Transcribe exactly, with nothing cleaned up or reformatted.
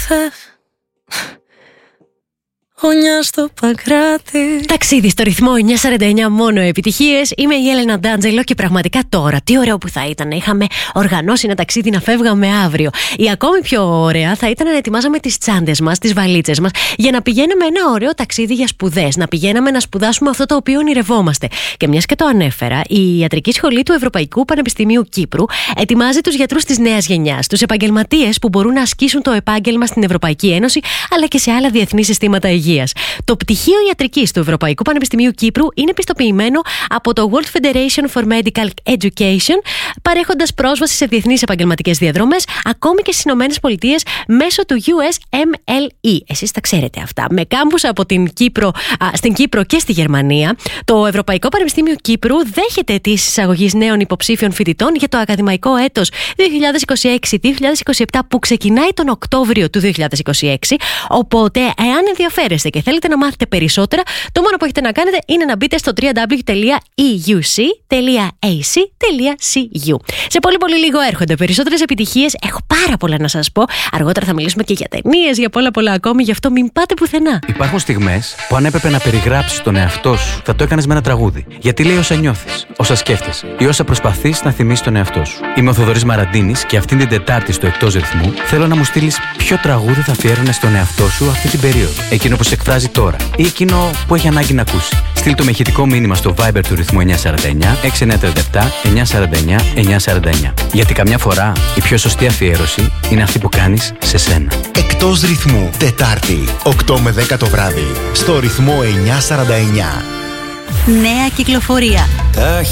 ήρθε γωνιά στο Παγκράτη. Ταξίδι στο ρυθμό εννιακόσια σαράντα εννιά, μόνο επιτυχίες. Είμαι η Έλενα Ντάντζελο και πραγματικά τώρα τι ωραίο που θα ήταν να είχαμε οργανώσει ένα ταξίδι να φεύγαμε αύριο. Ή ακόμη πιο ωραία θα ήταν να ετοιμάζαμε τις τσάντες μας, τις βαλίτσες μας, για να πηγαίναμε ένα ωραίο ταξίδι για σπουδές. Να πηγαίναμε να σπουδάσουμε αυτό το οποίο ονειρευόμαστε. Και μιας και το ανέφερα, η Ιατρική Σχολή του Ευρωπαϊκού Πανεπιστημίου Κύπρου ετοιμάζει τους γιατρούς της νέας γενιάς, τους επαγγελματίες που μπορούν να ασκήσουν το επάγγελμα στην Ευρωπαϊκή Ένωση αλλά και σε άλλα διεθνή συστήματα υγείας. Το πτυχίο ιατρικής του Ευρωπαϊκού Πανεπιστημίου Κύπρου είναι πιστοποιημένο από το World Federation for Medical Education, παρέχοντας πρόσβαση σε διεθνείς επαγγελματικές διαδρομές, ακόμη και στις Ηνωμένες Πολιτείες μέσω του γιου ες εμ ελ ι. Εσείς τα ξέρετε αυτά. Με κάμπους από την Κύπρο, α, στην Κύπρο και στη Γερμανία, το Ευρωπαϊκό Πανεπιστήμιο Κύπρου δέχεται αιτήσεις εισαγωγής νέων υποψήφιων φοιτητών για το ακαδημαϊκό έτος δύο χιλιάδες είκοσι έξι δύο χιλιάδες είκοσι επτά που ξεκινάει τον Οκτώβριο του δύο χιλιάδες είκοσι έξι. Οπότε, εάν ενδιαφέρεστε και θέλετε να μάθετε περισσότερα, το μόνο που έχετε να κάνετε είναι να μπείτε στο double-u double-u double-u τελεία ι γιου σι τελεία έι σι τελεία σι γιου. Σε πολύ πολύ λίγο έρχονται περισσότερες επιτυχίες. Έχω πάρα πολλά να σας πω. Αργότερα θα μιλήσουμε και για ταινίες, για πολλά πολλά ακόμη. Γι' αυτό μην πάτε πουθενά. Υπάρχουν στιγμές που αν έπρεπε να περιγράψεις τον εαυτό σου, θα το έκανες με ένα τραγούδι. Γιατί λέει όσα νιώθεις, όσα σκέφτεσαι ή όσα προσπαθείς να θυμίσεις τον εαυτό σου. Είμαι ο Θοδωρής Μαραντίνης και αυτήν την Τετάρτη στο Εκτός Ρυθμού θέλω να μου στείλεις ποιο τραγούδι θα αφιέρωνες στον εαυτό σου αυτή την περίοδο. Εκείνο που σε εκφράζει τώρα ή εκείνο που έχει ανάγκη να ακούσει. Στείλ το με ηχητικό μήνυμα στο Viber του ρυθμού εννιακόσια σαράντα εννιά έξι εννιά τρία επτά εννιακόσια σαράντα εννιά εννιακόσια σαράντα εννιά. Γιατί καμιά φορά η πιο σωστή αφιέρωση είναι αυτή που κάνεις σε σένα. Εκτός Ρυθμού, Τετάρτη, οκτώ με δέκα το βράδυ, στο ρυθμό εννιακόσια σαράντα εννιά. Νέα κυκλοφορία.